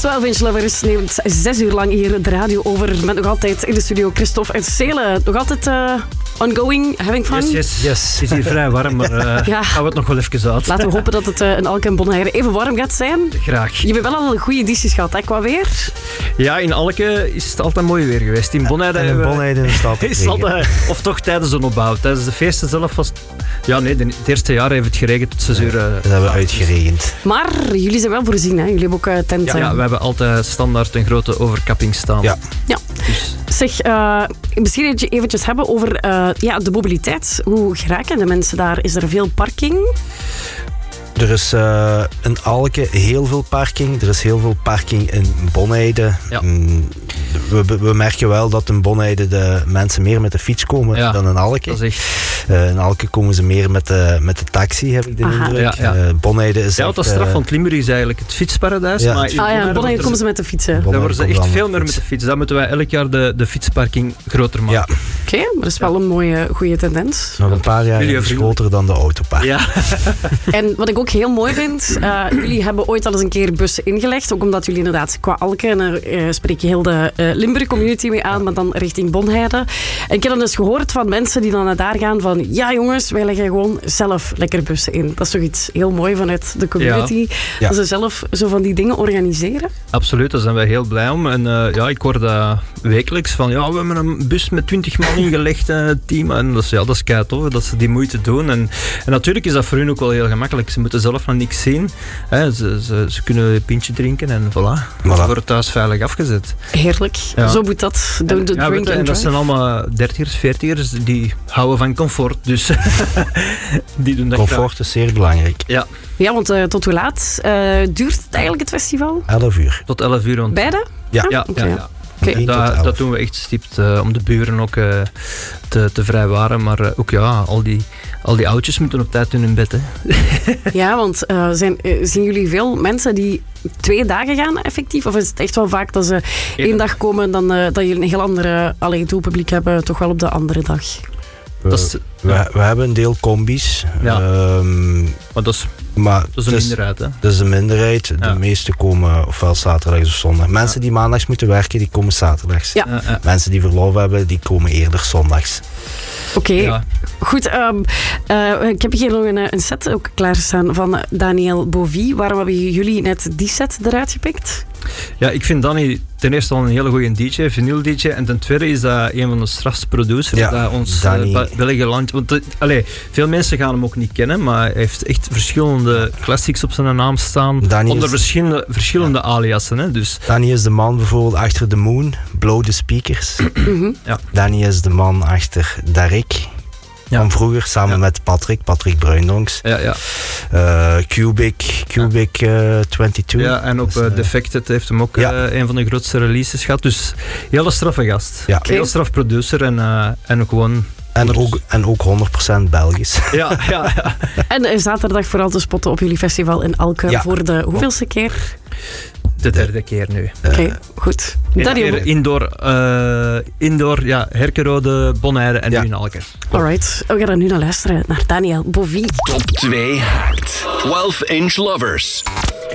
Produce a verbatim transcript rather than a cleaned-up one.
twaalf inch Lovers neemt zes uur lang hier de radio over. Met nog altijd in de studio Christophe en Cele. Nog altijd uh, ongoing, having fun? Yes, yes, yes. Het is hier vrij warm, maar uh, ja. gaan we het nog wel even uit. Laten we hopen dat het uh, in Alke en Bonheire even warm gaat zijn. Graag. Je hebt wel al goede edities gehad, hè, qua weer? Ja, in Alke is het altijd mooi weer geweest. In Bonheire... En in Bonheire is het altijd is altijd, Of toch tijdens de opbouw. Tijdens de feesten zelf was het... Ja, nee, de, het eerste jaar heeft het geregend tot zes uur. Uh, dat hebben we uitgeregend. Maar jullie zijn wel voorzien, hè? Jullie hebben ook uh, tenten. Ja, ja, we hebben altijd standaard een grote overkapping staan. Ja. ja. Dus. Zeg, uh, misschien eventjes hebben over uh, ja, de mobiliteit. Hoe geraken de mensen daar? Is er veel parking? Er is uh, in Alke heel veel parking. Er is heel veel parking in Bonheide. Ja. Mm, we, we merken wel dat in Bonheide de mensen meer met de fiets komen ja, dan in Alke. Dat is echt... uh, in Alke komen ze meer met de, met de taxi, heb ik de Aha. indruk. Ja, ja. Uh, Bonheide is ja, echt... dat straf uh, van Limburg is eigenlijk het fietsparadijs. Ja. Maar ah ja, in Bonheide komen ze met de fietsen. Daar worden ze echt veel meer met de fiets. Dan moeten wij elk jaar de, de fietsparking groter maken. Ja. Oké, okay, dat is wel een mooie, goede tendens. Nog een paar jaar is groter dan de autoparking. Ja. En wat ik ook heel mooi vind, uh, jullie hebben ooit al eens een keer bussen ingelegd, ook omdat jullie inderdaad qua Alke, en daar uh, spreek je heel de uh, Limburg community mee aan, maar dan richting Bonheide. En ik heb dan dus gehoord van mensen die dan naar daar gaan van, ja jongens, wij leggen gewoon zelf lekker bussen in. Dat is toch iets heel mooi vanuit de community, ja. Ja. Dat ze zelf zo van die dingen organiseren. Absoluut, daar zijn wij heel blij om. En uh, ja, ik hoor dat wekelijks van, ja, we hebben een bus met twintig man ingelegd, uh, team. En dat is, ja, dat is kei tof, dat ze die moeite doen. En, en natuurlijk is dat voor hun ook wel heel gemakkelijk. Ze moeten zelf nog niks zien. Hè. Ze, ze, ze kunnen een pintje drinken en voilà. Ze worden thuis veilig afgezet. Heerlijk. Ja. Zo moet dat. Don't en, ja, drink en, en dat zijn allemaal dertigers, veertigers die houden van comfort. Dus die doen dat comfort graag. is zeer belangrijk. Ja. Ja, want uh, tot hoe laat uh, duurt het eigenlijk het festival? elf uur. Tot elf uur. Want... Beide? Ja. Ja, okay. ja, ja. Okay. Dat, dat doen we echt stipt uh, om de buren ook uh, te, te vrijwaren. Maar uh, ook ja, al die, al die oudjes moeten op tijd in hun bed. Hè. Ja, want uh, zijn, uh, zien jullie veel mensen die twee dagen gaan effectief? Of is het echt wel vaak dat ze één ja. dag komen en dan uh, dat jullie een heel andere allee, doelpubliek hebben, toch wel op de andere dag? We, dat is, we, ja. we hebben een deel combis. Ja. Um, maar dat is, maar dat is een minderheid. Hè? Dat is een minderheid. Ja. De meeste komen ofwel zaterdags of zondag. Mensen ja. die maandags moeten werken, die komen zaterdags. Ja. Ja, ja. Mensen die verlof hebben, die komen eerder zondags. Oké, okay. ja. Goed. Um, uh, ik heb hier nog een, een set ook klaarstaan van Daniel Bovie. Waarom hebben jullie net die set eruit gepikt? Ja, ik vind Danny ten eerste al een hele goede D J, vinyl D J. En ten tweede is dat een van de strafste producers ja, dat ons uh, België land... Want uh, allee, veel mensen gaan hem ook niet kennen, maar hij heeft echt verschillende classics op zijn naam staan. Danny onder is, verschillende, verschillende ja. aliasen. Hè, dus. Danny is de man bijvoorbeeld achter The Moon, Blow the Speakers. Mm-hmm. Ja. Danny is de man achter Darik. Ja. Van vroeger, samen ja. met Patrick, Patrick Bruindonks. Ja, ja. Uh, Cubic, Cubic ja. uh, tweeëntwintig. Ja, en op dus, uh, Defected heeft hem ook ja. uh, een van de grootste releases gehad. Dus hele straffe gast. Ja. Heel straf producer en, uh, en gewoon... En ook, en ook honderd procent Belgisch. Ja, ja, ja. En uh, zaterdag vooral te spotten op jullie festival in Alke ja. voor de hoeveelste keer? De derde keer nu. Oké, okay, goed. Keer indoor, uh, indoor ja, Herkenrode, Bonheire en ja. nu in Alke. Alright, we gaan er nu naar luisteren, naar Daniel Bovie. Top twee Hacked. twaalf inch Lovers.